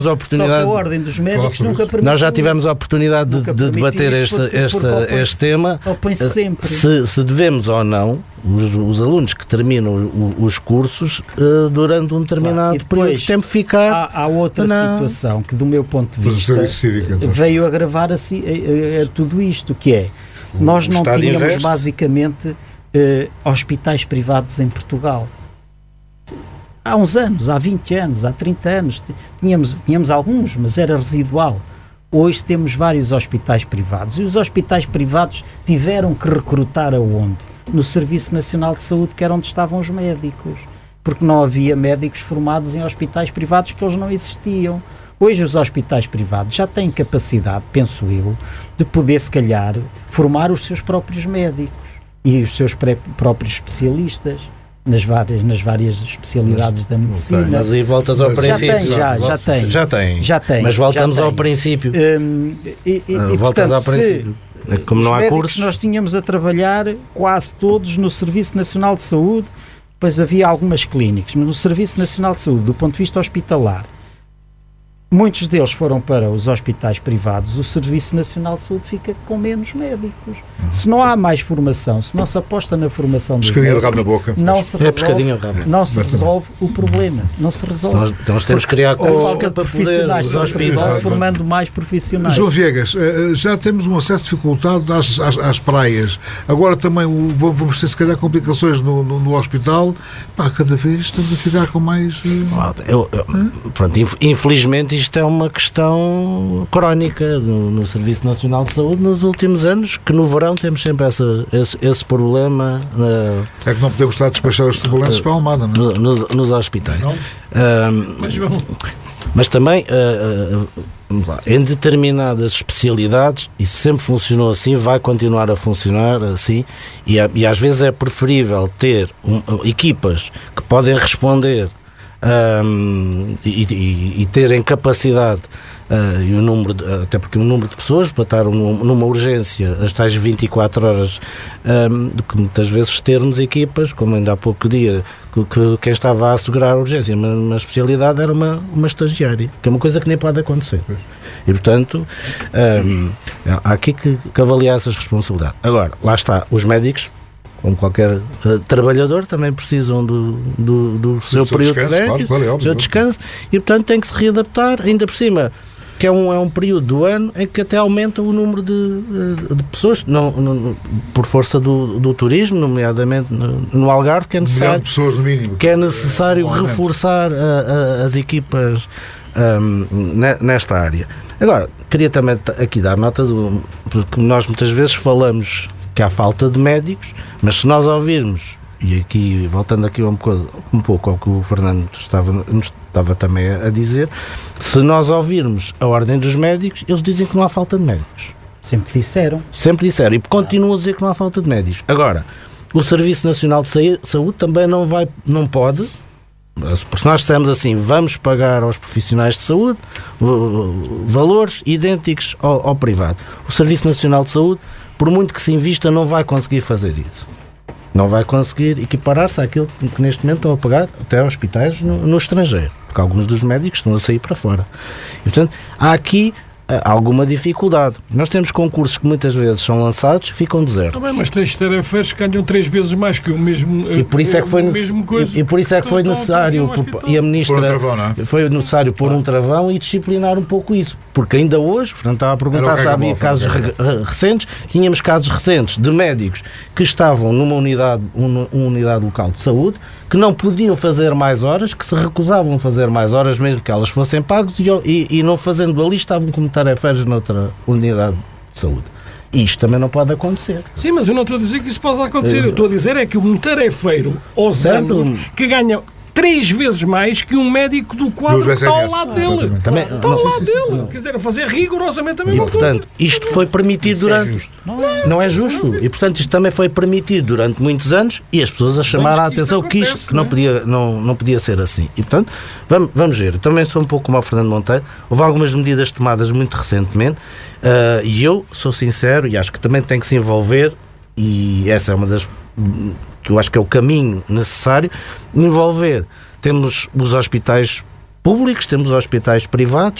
a oportunidade. Só que a Ordem dos Médicos nunca permitiu. Nós já tivemos a oportunidade de debater este tema. Se devemos ou não os alunos que terminam os cursos durante um determinado período de tempo ficar. Há outra situação que, do meu ponto de vista, veio agravar tudo isto, que é, nós não tínhamos basicamente hospitais privados em Portugal. Há uns anos, há 20 anos, há 30 anos, tínhamos alguns, mas era residual. Hoje temos vários hospitais privados, e os hospitais privados tiveram que recrutar aonde? No Serviço Nacional de Saúde, que era onde estavam os médicos, porque não havia médicos formados em hospitais privados, que eles não existiam. Hoje os hospitais privados já têm capacidade, penso eu, de poder, se calhar, formar os seus próprios médicos e os seus próprios especialistas nas várias especialidades da medicina. Mas aí voltas ao princípio. Já tem. Mas voltamos ao princípio. Voltas ao princípio. Como não há cursos, nós tínhamos a trabalhar quase todos no Serviço Nacional de Saúde, depois havia algumas clínicas, mas no Serviço Nacional de Saúde, do ponto de vista hospitalar, muitos deles foram para os hospitais privados. O Serviço Nacional de Saúde fica com menos médicos. Se não há mais formação, se não se aposta na formação dos médicos, rabo na boca. Não se resolve o problema. Não se resolve. Nós temos que criar falta profissionais, formando mais profissionais. João Viegas, já temos um acesso dificultado às praias. Agora também vamos ter, se calhar, complicações no hospital. Cada vez estamos a ficar com mais... Pronto, infelizmente isto é uma questão crónica no Serviço Nacional de Saúde nos últimos anos, que no verão temos sempre esse problema. É que não podemos estar a despachar as turbulências para a Almada, não é? Nos hospitais. Mas também, vamos lá, em determinadas especialidades, isso sempre funcionou assim, vai continuar a funcionar assim, e às vezes é preferível ter equipas que podem responder e terem capacidade e o número até porque o número de pessoas para estar numa urgência as tais 24 horas, do que muitas vezes termos equipas, como ainda há pouco dia, que quem estava a assegurar a urgência numa especialidade era uma estagiária, que é uma coisa que nem pode acontecer. E portanto há aqui que avaliar essas responsabilidades. Agora, lá está, os médicos, como qualquer trabalhador, também precisam do seu período de férias, do seu descanso, e portanto tem que se readaptar, ainda por cima, que é um período do ano em que até aumenta o número de pessoas, por força do turismo, nomeadamente no Algarve, que é necessário, pessoas no mínimo, que é necessário reforçar as equipas nesta área. Agora, queria também aqui dar nota, porque nós muitas vezes falamos que há falta de médicos, mas se nós ouvirmos, e aqui voltando aqui um pouco ao que o Fernando nos estava também a dizer, se nós ouvirmos a Ordem dos Médicos, eles dizem que não há falta de médicos. Sempre disseram, e continuam a dizer que não há falta de médicos. Agora, o Serviço Nacional de Saúde também não pode, se nós dissermos assim, vamos pagar aos profissionais de saúde valores idênticos ao privado. O Serviço Nacional de Saúde, por muito que se invista, não vai conseguir fazer isso. Não vai conseguir equiparar-se àquilo que neste momento estão a pagar até hospitais no estrangeiro, porque alguns dos médicos estão a sair para fora. E, portanto, há aqui alguma dificuldade. Nós temos concursos que muitas vezes são lançados e ficam desertos. Também, mas tens tarefeiros que ganham 3 vezes mais que o mesmo. E por isso é que foi, necessário, e a Ministra foi necessário pôr um travão e disciplinar um pouco isso. Porque ainda hoje, portanto, estava a perguntar se havia casos recentes, tínhamos casos recentes de médicos que estavam numa unidade local de saúde, que não podiam fazer mais horas, que se recusavam a fazer mais horas, mesmo que elas fossem pagas, e não fazendo ali, estavam como tarefeiros noutra unidade de saúde. E isto também não pode acontecer. Sim, mas eu não estou a dizer que isso pode acontecer. Eu estou a dizer é que um tarefeiro aos anos que ganha 3 vezes mais que um médico do quadro que está ao lado dele. Está ao lado dele. Quer dizer, a fazer rigorosamente a mesma coisa. Portanto, isto foi permitido durante... Não é justo. E, portanto, isto também foi permitido durante muitos anos e as pessoas a chamaram a atenção que isto não podia ser assim. E, portanto, vamos ver. Eu também sou um pouco como o Fernando Monteiro. Houve algumas medidas tomadas muito recentemente e eu sou sincero e acho que também tem que se envolver, e essa é uma das... que eu acho que é o caminho necessário, envolver. Temos os hospitais públicos, temos hospitais privados,